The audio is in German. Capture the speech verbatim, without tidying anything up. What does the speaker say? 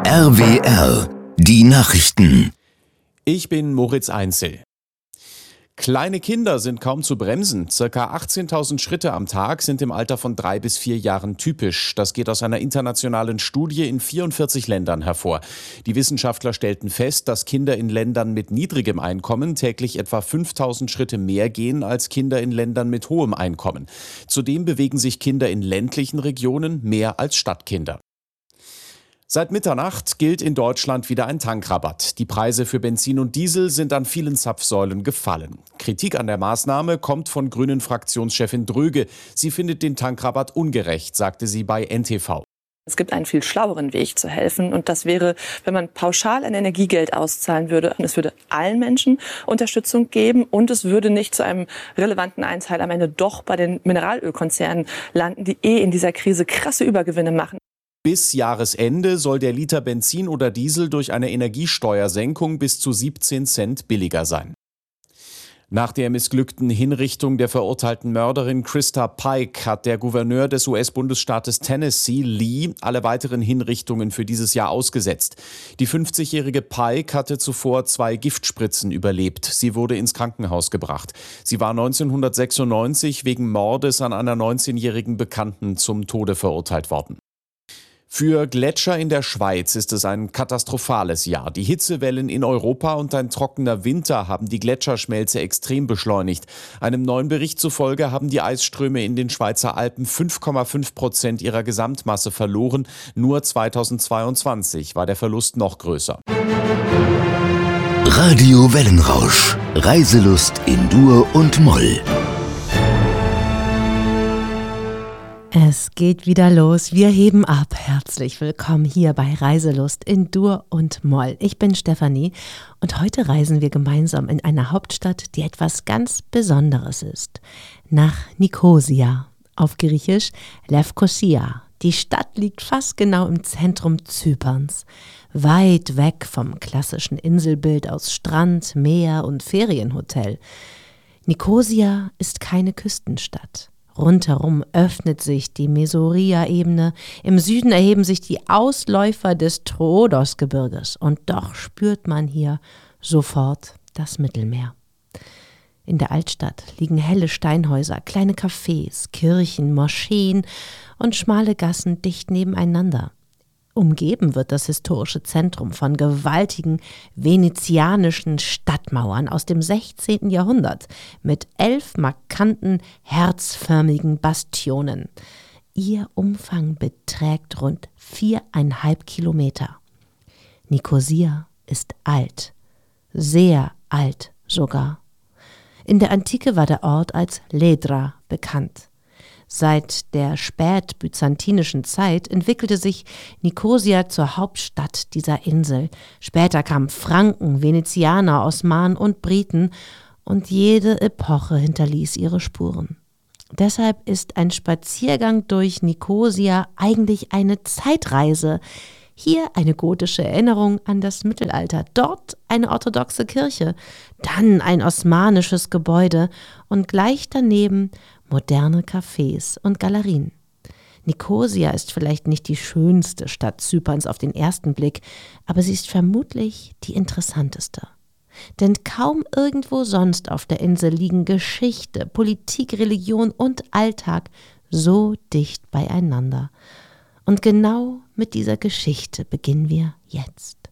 R W R, die Nachrichten. Ich bin Moritz Einzel. Kleine Kinder sind kaum zu bremsen. Circa achtzehntausend Schritte am Tag sind im Alter von drei bis vier Jahren typisch. Das geht aus einer internationalen Studie in vierundvierzig Ländern hervor. Die Wissenschaftler stellten fest, dass Kinder in Ländern mit niedrigem Einkommen täglich etwa fünftausend Schritte mehr gehen als Kinder in Ländern mit hohem Einkommen. Zudem bewegen sich Kinder in ländlichen Regionen mehr als Stadtkinder. Seit Mitternacht gilt in Deutschland wieder ein Tankrabatt. Die Preise für Benzin und Diesel sind an vielen Zapfsäulen gefallen. Kritik an der Maßnahme kommt von Grünen-Fraktionschefin Dröge. Sie findet den Tankrabatt ungerecht, sagte sie bei N T V. Es gibt einen viel schlaueren Weg zu helfen und das wäre, wenn man pauschal ein Energiegeld auszahlen würde. Es würde allen Menschen Unterstützung geben und es würde nicht zu einem relevanten Einteil am Ende doch bei den Mineralölkonzernen landen, die eh in dieser Krise krasse Übergewinne machen. Bis Jahresende soll der Liter Benzin oder Diesel durch eine Energiesteuersenkung bis zu siebzehn Cent billiger sein. Nach der missglückten Hinrichtung der verurteilten Mörderin Krista Pike hat der Gouverneur des U S-Bundesstaates Tennessee, Lee, alle weiteren Hinrichtungen für dieses Jahr ausgesetzt. Die fünfzigjährige Pike hatte zuvor zwei Giftspritzen überlebt. Sie wurde ins Krankenhaus gebracht. Sie war neunzehnhundertsechsundneunzig wegen Mordes an einer neunzehnjährigen Bekannten zum Tode verurteilt worden. Für Gletscher in der Schweiz ist es ein katastrophales Jahr. Die Hitzewellen in Europa und ein trockener Winter haben die Gletscherschmelze extrem beschleunigt. Einem neuen Bericht zufolge haben die Eisströme in den Schweizer Alpen fünf Komma fünf Prozent ihrer Gesamtmasse verloren. Nur zweitausendzweiundzwanzig war der Verlust noch größer. Radio Wellenrausch. Reiselust in Dur und Moll. Es geht wieder los. Wir heben ab. Herzlich willkommen hier bei Reiselust in Dur und Moll. Ich bin Stefanie und heute reisen wir gemeinsam in eine Hauptstadt, die etwas ganz Besonderes ist. Nach Nikosia, auf Griechisch Lefkosia. Die Stadt liegt fast genau im Zentrum Zyperns. Weit weg vom klassischen Inselbild aus Strand, Meer und Ferienhotel. Nikosia ist keine Küstenstadt. Rundherum öffnet sich die Mesoria-Ebene, im Süden erheben sich die Ausläufer des Troodos-Gebirges und doch spürt man hier sofort das Mittelmeer. In der Altstadt liegen helle Steinhäuser, kleine Cafés, Kirchen, Moscheen und schmale Gassen dicht nebeneinander. Umgeben wird das historische Zentrum von gewaltigen venezianischen Stadtmauern aus dem sechzehnten Jahrhundert mit elf markanten, herzförmigen Bastionen. Ihr Umfang beträgt rund viereinhalb Kilometer. Nikosia ist alt, sehr alt sogar. In der Antike war der Ort als Ledra bekannt. Seit der spätbyzantinischen Zeit entwickelte sich Nikosia zur Hauptstadt dieser Insel. Später kamen Franken, Venezianer, Osmanen und Briten und jede Epoche hinterließ ihre Spuren. Deshalb ist ein Spaziergang durch Nikosia eigentlich eine Zeitreise. Hier eine gotische Erinnerung an das Mittelalter, dort eine orthodoxe Kirche, dann ein osmanisches Gebäude und gleich daneben moderne Cafés und Galerien. Nikosia ist vielleicht nicht die schönste Stadt Zyperns auf den ersten Blick, aber sie ist vermutlich die interessanteste. Denn kaum irgendwo sonst auf der Insel liegen Geschichte, Politik, Religion und Alltag so dicht beieinander. Und genau mit dieser Geschichte beginnen wir jetzt.